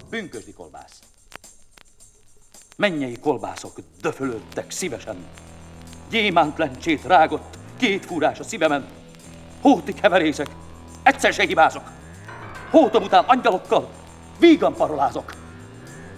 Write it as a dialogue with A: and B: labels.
A: pünkösdi kolbász. Mennyei kolbászok döfölődtek szívesen. Gyémánt lencsét rágott 2 fúrás a szívemen. Hóti keverészek, egyszer se hibázok. Hótom után angyalokkal vígan parolázok.